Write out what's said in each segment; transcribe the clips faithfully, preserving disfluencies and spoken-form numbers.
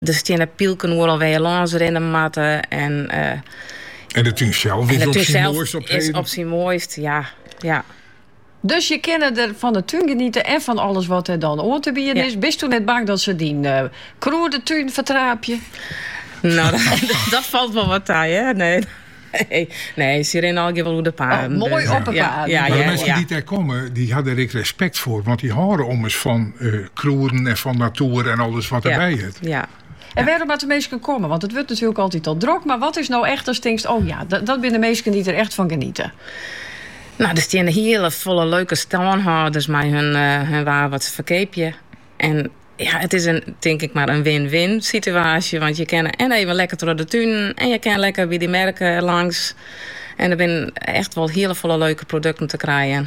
Er staan pielken alweer langs in de matten. En, uh, en de tuin zelf is op zijn mooist op is op zijn mooist, ja. ja. Dus je kent er van de tuin genieten en van alles wat er dan oor te bieden is. Ja. Bist u net bang dat ze die uh, kroer de tuin vertraapje? Nou, dat, dat valt wel wat aan, hè? Nee. Nee, nee, ze rennen al wel hoe de paarden. Oh, mooi dus, op een ja, paard. Ja, ja, maar de ja, mensen ja. die daar komen, die hadden ik respect voor. Want die houden om eens van uh, kroeren en van natuur en alles wat ja. erbij is. Ja. En waarom dat de mensen komen? Want het wordt natuurlijk altijd al druk. Maar wat is nou echt als je denkt, oh ja, dat, dat zijn de mensen die er echt van genieten? Nou, er staan hele volle leuke standhouders met hun, uh, hun waar wat verkeepje. En ja, het is een, denk ik maar een win-win situatie. Want je kan en even lekker door de tuin en je kan lekker bij die merken langs. En er zijn echt wel hele volle leuke producten te krijgen.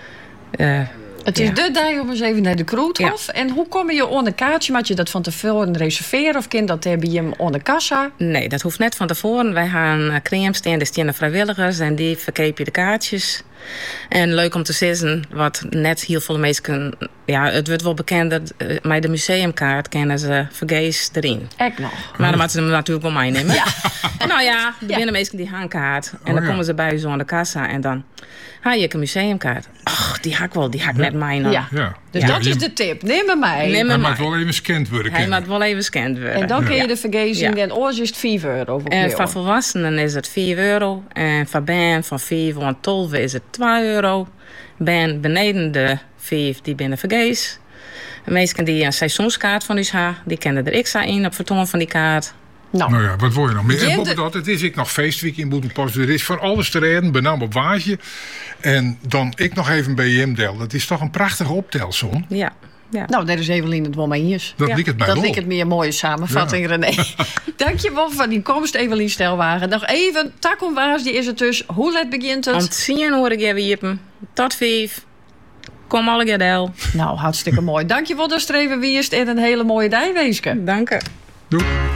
Uh, Het is ja. de dag om eens even naar de Kroethof. Ja. En hoe kom je onder kaartje? Moet je dat van tevoren reserveren? Of kind dat bij je onder kassa? Nee, dat hoeft net van tevoren. Wij gaan creams staan, er staan vrijwilligers en die verkeep je de kaartjes. En leuk om te zien, wat net heel veel mensen... Ja, het wordt wel bekender, uh, met de museumkaart kennen ze vergees erin. Echt nog. Maar dan moeten ze hem natuurlijk wel meenemen. Ja. Nou ja, er zijn ja. mensen die gaan een kaart. En oh, dan ja. komen ze bij je zo aan de kassa en dan... Ha, je een museumkaart. Ach, die haak wel, die haak ja. net mij nog. Ja. Ja. Dus ja. dat is de tip. Neem me mij. Neem me Hij mij. moet wel even scand worden. Hij moet wel even scand worden. En dan kun je ja. de vergezing ja. en oors is het vijf euro. En voor volwassenen is het vier euro. En voor ben van vier voor twaalf is het twee euro. Ben beneden de vijf, die binnen vergees. De meesten die een seizoenskaart van u hebben, die kennen er extra in op vertoon van die kaart. Nou, nou ja, wat wil je nog meer? Je En de... dat, het is ik nog feestweek in Boetenpost. Er is van alles te redden, benam op Waasje. En dan ik nog even bij je del. Dat is toch een prachtige optelsom. Ja. Ja. Nou, daar is Evelien het wel mee hier. Dat ja. liep het mij Dat wel. liep het meer een mooie samenvatting, ja. René. Dank je wel voor die komst, Evelien Stelwagen. Nog even, takomwaas, die is het dus. Hoe laat begint het? Om tien hoor ik je wiepen. Tot vijf. Kom alle gedel. Nou, hartstikke mooi. Dank je wel, dat streven wierst en een hele mooie dag wezen. Dank je. Doei.